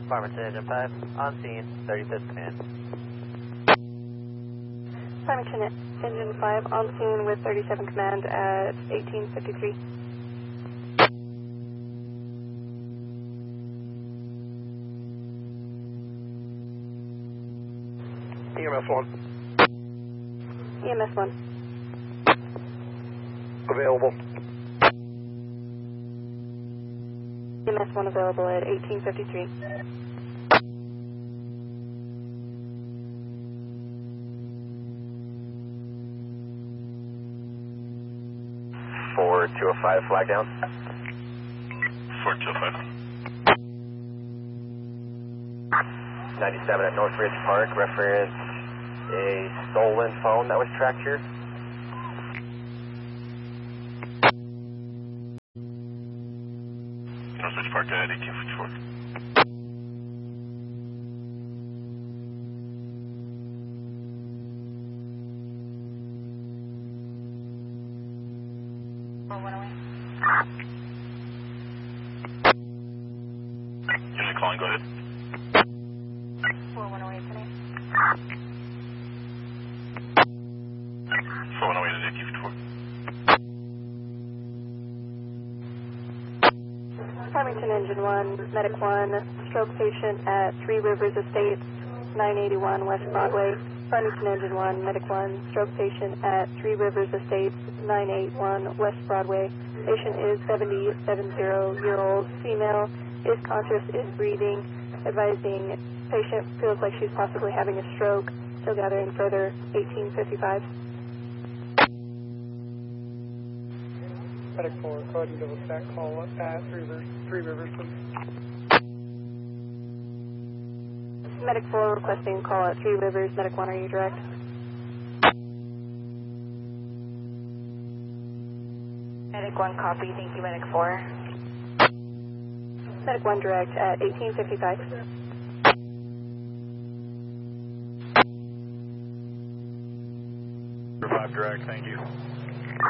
Farmington Engine 5, on scene, 35th command. Farmington Engine 5, on scene with 37 command at 1853. EMS 1. EMS 1. Available. EMS 1 available at 1853. Four 205 flag down. 4205. 97 at Northridge Park, reference a stolen phone that was tracked here. Northridge Park at 1854. Unit calling, go ahead. 4108 tonight. 4108 at 1854. Farmington Engine 1, Medic 1, stroke patient at Three Rivers Estates, 981 West Broadway. Farmington Engine 1, Medic 1, stroke patient at Three Rivers Estates, 981 West Broadway. Patient is 77-year-old female, is conscious, is breathing, advising patient feels like she's possibly having a stroke. Still gathering further, 1855. Medic 4, go ahead and give us that call up at Three Rivers, please. Medic 4 requesting call at Three Rivers. Medic 1, are you direct? Medic 1 copy, thank you, Medic 4. Medic 1 direct at 1855. Revive direct, thank you.